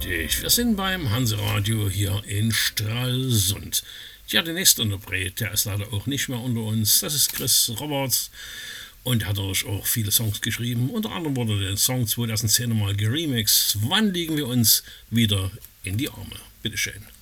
Richtig, wir sind beim Hanseradio hier in Stralsund. Ja, der nächste Interpret, der ist leider auch nicht mehr unter uns. Das ist Chris Roberts und hat natürlich auch viele Songs geschrieben. Unter anderem wurde der Song 2010 mal geremixed. Wann liegen wir uns wieder in die Arme? Bitteschön.